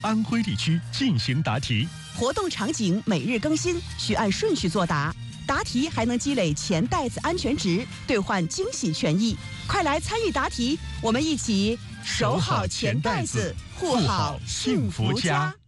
安徽地区进行答题。 活动场景每日更新，需按顺序作答。答题还能积累钱袋子安全值，兑换惊喜权益。快来参与答题，我们一起守好钱袋子，护好幸福家。